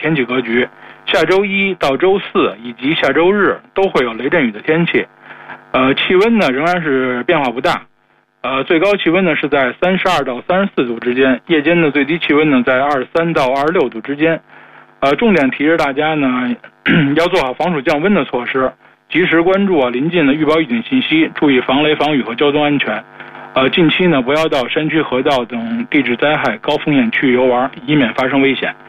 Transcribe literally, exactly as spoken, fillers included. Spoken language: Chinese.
天气格局。下周一到周四以及下周日都会有雷阵雨的天气。呃，气温呢仍然是变化不大。呃，最高气温呢是在三十二到三十四度之间，夜间的最低气温呢在二十三到二十六度之间。呃，重点提示大家呢要做好防暑降温的措施，及时关注啊临近的预报预警信息，注意防雷防雨和交通安全。呃，近期呢不要到山区河道等地质灾害高风险区域游玩，以免发生危险。